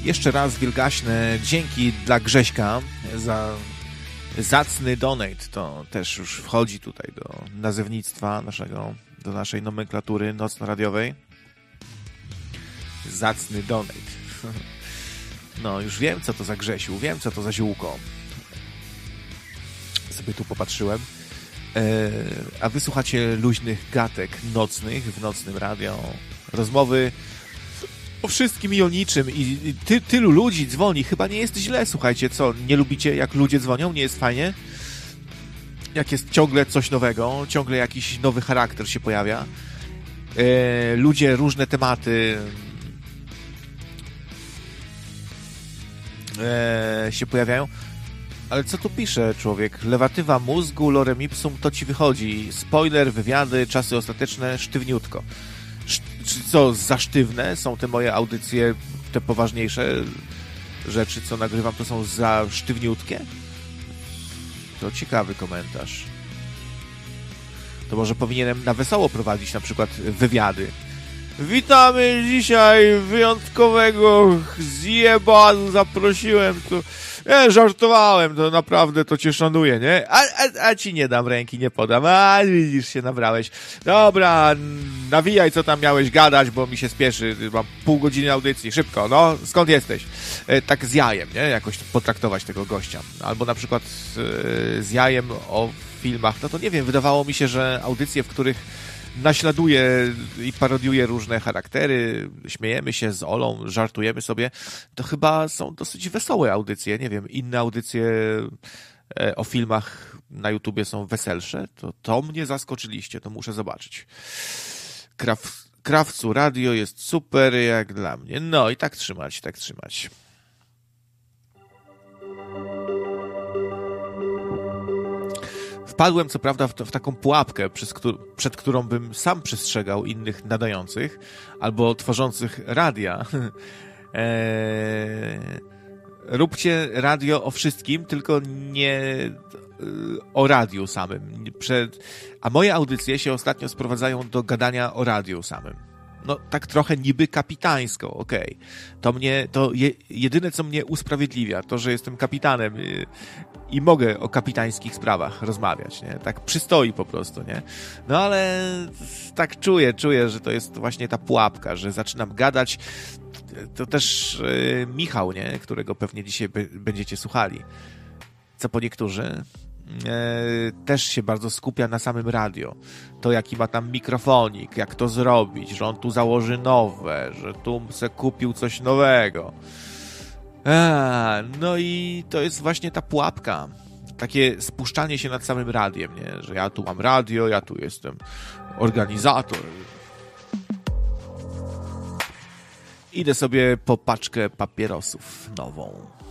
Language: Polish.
Jeszcze raz wielgaśne dzięki dla Grześka za zacny donate. To też już wchodzi tutaj do nazewnictwa naszego, do naszej nomenklatury nocno-radiowej. Zacny donate. No, już wiem, co to za Grzesiu, wiem, co to za ziółko. Sobie tu popatrzyłem. A wy słuchacie luźnych gatek nocnych w Nocnym Radio. Rozmowy o wszystkim i o niczym. I tylu ludzi dzwoni. Chyba nie jest źle, słuchajcie. Co, nie lubicie, jak ludzie dzwonią? Nie jest fajnie? Jak jest ciągle coś nowego, ciągle jakiś nowy charakter się pojawia. Ludzie, różne tematy się pojawiają. Ale co tu pisze człowiek? Lewatywa mózgu, lorem ipsum, to ci wychodzi. Spoiler, wywiady, czasy ostateczne, sztywniutko. Czy co, za sztywne są te moje audycje, te poważniejsze rzeczy, co nagrywam, to są za sztywniutkie? To ciekawy komentarz. To może powinienem na wesoło prowadzić na przykład wywiady. Witamy dzisiaj wyjątkowego zjeba, zaprosiłem tu. Nie, żartowałem, to naprawdę to cię szanuję, nie? A ci nie dam ręki, nie podam. A widzisz, się nabrałeś. Dobra, nawijaj, co tam miałeś gadać, bo mi się spieszy. Mam pół godziny audycji, szybko, no, skąd jesteś? Tak z jajem, nie? Jakoś potraktować tego gościa. Albo na przykład z jajem o filmach. No to nie wiem, wydawało mi się, że audycje, w których naśladuje i parodiuje różne charaktery, śmiejemy się z Olą, żartujemy sobie, to chyba są dosyć wesołe audycje, nie wiem, inne audycje o filmach na YouTubie są weselsze, to mnie zaskoczyliście, to muszę zobaczyć. Krawcu radio jest super jak dla mnie, no i tak trzymać, tak trzymać. Wpadłem, co prawda, w taką pułapkę, przed którą bym sam przestrzegał innych nadających albo tworzących radia. Róbcie radio o wszystkim, tylko nie o radiu samym. A moje audycje się ostatnio sprowadzają do gadania o radiu samym. No, tak trochę niby kapitańsko, okej. To jedyne, co mnie usprawiedliwia, to, że jestem kapitanem i mogę o kapitańskich sprawach rozmawiać, nie? Tak przystoi po prostu, nie? No, ale tak czuję, że to jest właśnie ta pułapka, że zaczynam gadać. To też Michał, nie? Którego pewnie dzisiaj będziecie słuchali. Co po niektórzy też się bardzo skupia na samym radio. To jaki ma tam mikrofonik, jak to zrobić, że on tu założy nowe, że tu se kupił coś nowego. No i to jest właśnie ta pułapka. Takie spuszczanie się nad samym radiem, nie? Że ja tu mam radio, ja tu jestem organizator. Idę sobie po paczkę papierosów nową.